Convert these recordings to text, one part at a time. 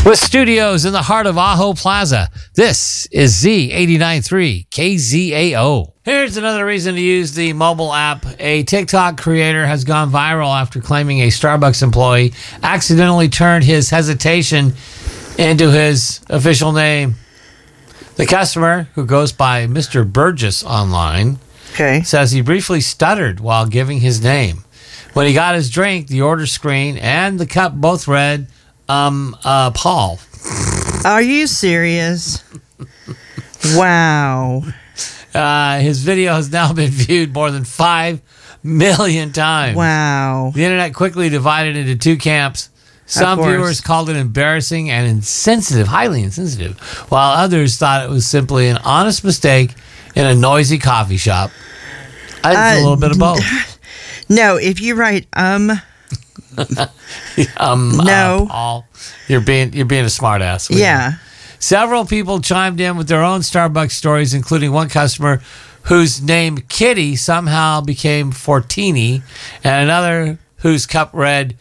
With studios in the heart of Ajo Plaza, this is Z89.3 KZAO. Here's another reason to use the mobile app. A TikTok creator has gone viral after claiming a Starbucks employee accidentally turned his hesitation into his official name. The customer, who goes by Mr. Burgess online, says he briefly stuttered while giving his name. When he got his drink, the order screen and the cup both read, Paul. Are you serious? Wow. His video has now been viewed more than 5 million times. Wow. The internet quickly divided into two camps. Some viewers called it embarrassing and insensitive, highly insensitive, while others thought it was simply an honest mistake in a noisy coffee shop. I think it's a little bit of both. No, if you write no, Paul, you're being a smart ass. Yeah. Several people chimed in with their own Starbucks stories, including one customer whose name Kitty somehow became Fortini, and another whose cup read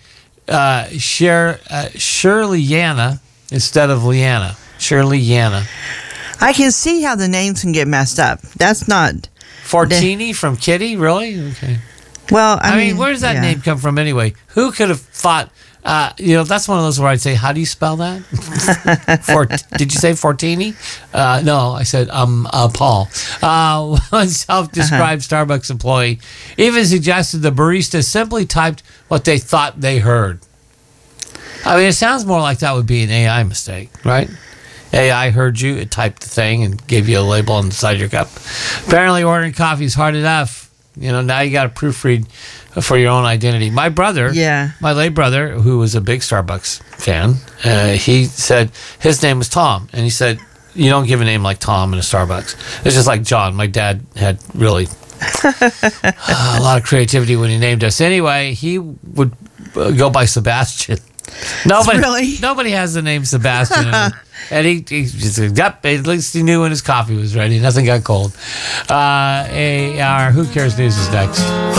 Shirley-yana instead of Leanna. Shirley-yana. I can see how the names can get messed up. That's not Fortini from Kitty, really? Okay. Well, I mean, where does that name come from anyway? Who could have thought? That's one of those where I'd say, "How do you spell that?" Did you say Fortini? No, I said Paul. One self-described Starbucks employee even suggested the barista simply typed what they thought they heard. I mean, it sounds more like that would be an AI mistake, right? AI heard you, it typed the thing and gave you a label on the side of your cup. Apparently, ordering coffee is hard enough. Now you got to proofread for your own identity. My brother, my late brother, who was a big Starbucks fan, he said his name was Tom. And he said, you don't give a name like Tom in a Starbucks. It's just like John. My dad had really a lot of creativity when he named us. Anyway, he would go by Sebastian. Nobody has the name Sebastian. And he said, yep, at least he knew when his coffee was ready. Nothing got cold. Our Who Cares News is next.